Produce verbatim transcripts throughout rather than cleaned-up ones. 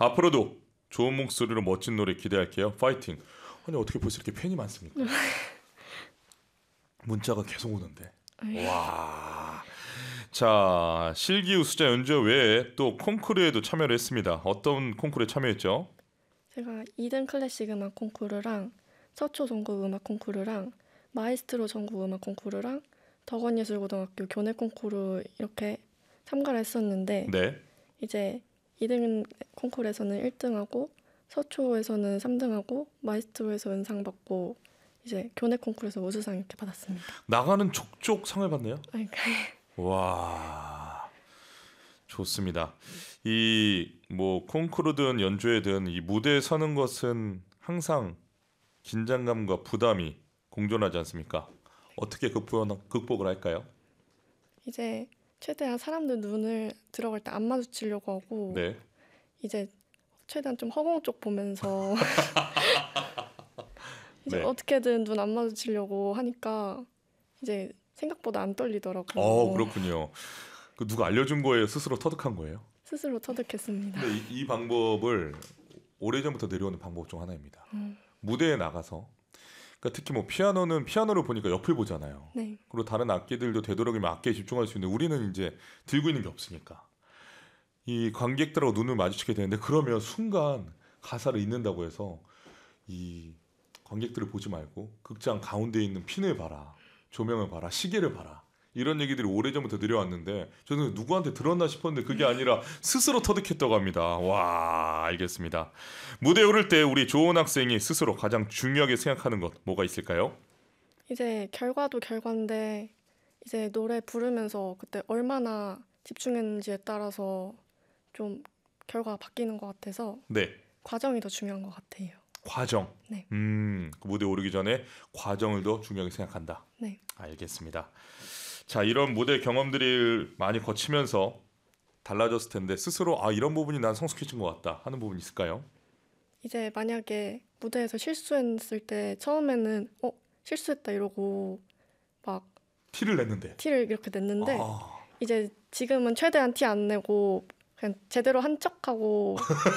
앞으로도 좋은 목소리로 멋진 노래 기대할게요. 파이팅. 아니 어떻게 벌써 이렇게 팬이 많습니까? 문자가 계속 오는데. 와. 자, 실기 우수자 연주 외에 또 콩쿠르에도 참여를 했습니다. 어떤 콩쿠르에 참여했죠? 제가 이 등 클래식 음악 콩쿠르랑 서초 전국 음악 콩쿠르랑 마이스트로 전국 음악 콩쿠르랑 덕원예술고등학교 교내 콩쿠르 이렇게 참가를 했었는데 네. 이제 이 등 콩쿠르에서는 일 등하고 서초에서는 삼 등하고 마이스트로에서 은상 받고 이제 교내 콩쿠르에서 우수상 이렇게 받았습니다. 나가는 족족 상을 받네요. 아니, 와. 좋습니다. 이 뭐 콩쿠르든 연주회든 이 무대에 서는 것은 항상 긴장감과 부담이 공존하지 않습니까? 어떻게 극복, 극복을 할까요? 이제 최대한 사람들 눈을 들어갈 때 안 마주치려고 하고 네. 이제 최대한 좀 허공 쪽 보면서 이제 네. 어떻게든 눈 안 마주치려고 하니까 이제 생각보다 안 떨리더라고요. 어, 그렇군요. 그 누가 알려준 거예요? 스스로 터득한 거예요? 스스로 터득했습니다. 근데 이, 이 방법을 오래전부터 내려오는 방법 중 하나입니다. 음, 무대에 나가서 그러니까 특히 뭐 피아노는 피아노를 보니까 옆을 보잖아요. 네, 그리고 다른 악기들도 되도록이면 악기에 집중할 수 있는데 우리는 이제 들고 있는 게 없으니까 이 관객들하고 눈을 마주치게 되는데 그러면 순간 가사를 잊는다고 해서 이 관객들을 보지 말고 극장 가운데 있는 핀을 봐라, 조명을 봐라, 시계를 봐라 이런 얘기들이 오래전부터 내려왔는데 저는 누구한테 들었나 싶었는데 그게 아니라 스스로 터득했다고 합니다. 와, 알겠습니다. 무대에 오를 때 우리 조은 학생이 스스로 가장 중요하게 생각하는 것 뭐가 있을까요? 이제 결과도 결과인데 이제 노래 부르면서 그때 얼마나 집중했는지에 따라서 좀 결과가 바뀌는 것 같아서 네, 과정이 더 중요한 것 같아요. 과정. 네. 음, 그 무대 오르기 전에 과정을 더 중요하게 생각한다. 네. 알겠습니다. 자, 이런 무대 경험들을 많이 거치면서 달라졌을 텐데 스스로 아 이런 부분이 난 성숙해진 것 같다 하는 부분 있을까요? 이제 만약에 무대에서 실수했을 때 처음에는 어 실수했다 이러고 막 티를 냈는데. 티를 이렇게 냈는데 아, 이제 지금은 최대한 티 안 내고 그냥 제대로 한 척하고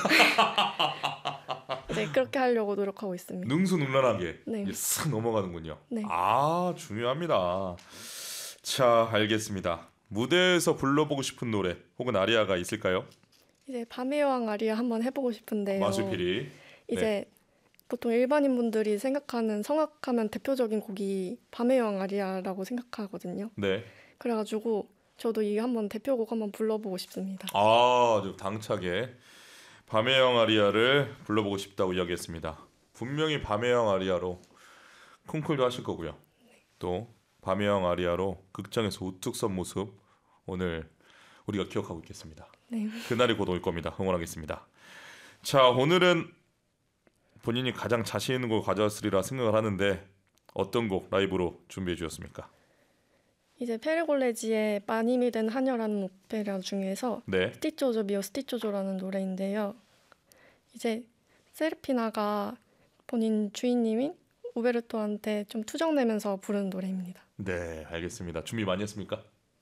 이제 그렇게 하려고 노력하고 있습니다. 능수능란하게 네. 이제 싹 넘어가는군요. 네. 아, 중요합니다. 자, 알겠습니다. 무대에서 불러보고 싶은 노래 혹은 아리아가 있을까요? 이제 밤의 여왕 아리아 한번 해보고 싶은데요. 마술피리. 이제 보통 일반인 분들이 생각하는 성악하면 대표적인 곡이 밤의 여왕 아리아라고 생각하거든요. 네. 그래가지고 저도 이 한번 대표곡 한번 불러보고 싶습니다. 아, 좀 당차게 밤의 영 아리아를 불러보고 싶다고 이야기했습니다. 분명히 밤의 영 아리아로 콩쿨도 하실 거고요. 또 밤의 영 아리아로 극장에서 우뚝 선 모습 오늘 우리가 기억하고 있겠습니다. 네. 그날이 곧 올 겁니다. 응원하겠습니다. 자, 오늘은 본인이 가장 자신 있는 곡을 가져왔으리라 생각을 하는데 어떤 곡 라이브로 준비해 주셨습니까? 이제 페르골레지의 마님이 된 하녀라는 오페라 중에서 네. 스티초조 미오 스티초조라는 노래인데요. 이제 세르피나가 본인 주인님인 우베르토한테 좀 투정내면서 부르는 노래입니다. 네, 알겠습니다. 준비 많이 했습니까?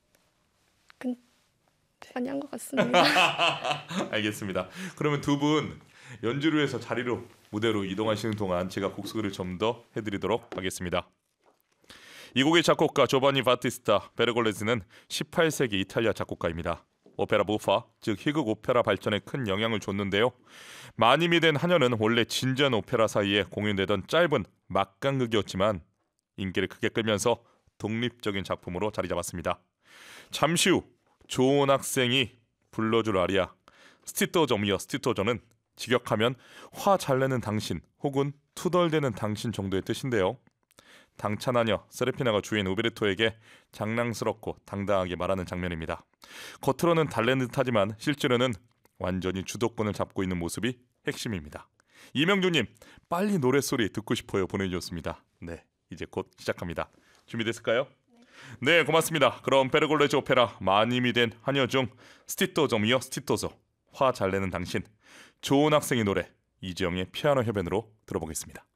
많이 한 것 같습니다. 알겠습니다. 그러면 두 분 연주를 위해서 자리로 무대로 이동하시는 동안 제가 곡 소개를 좀 더 해드리도록 하겠습니다. 이 곡의 작곡가 조바니 바티스타 베르골레즈는 십팔 세기 이탈리아 작곡가입니다. 오페라 부파, 즉 희극 오페라 발전에 큰 영향을 줬는데요. 마님이 된 하녀는 원래 진지한 오페라 사이에 공연되던 짧은 막강극이었지만 인기를 크게 끌면서 독립적인 작품으로 자리 잡았습니다. 잠시 후 조은 학생이 불러줄 아리아 스티토점이여 스티토저는 직역하면 화 잘 내는 당신 혹은 투덜대는 당신 정도의 뜻인데요. 당찬하녀 세르피나가 주인 우베르토에게 장난스럽고 당당하게 말하는 장면입니다. 겉으로는 달래는 듯하지만 실제로는 완전히 주도권을 잡고 있는 모습이 핵심입니다. 이명주님 빨리 노랫소리 듣고 싶어요 보내주셨습니다. 네, 이제 곧 시작합니다. 준비됐을까요? 네, 고맙습니다. 그럼 베르골레즈 오페라 마님이 된 하녀 중 스티토점이여 스티토저 화 잘 내는 당신 조은 학생의 노래 이지영의 피아노 협연으로 들어보겠습니다.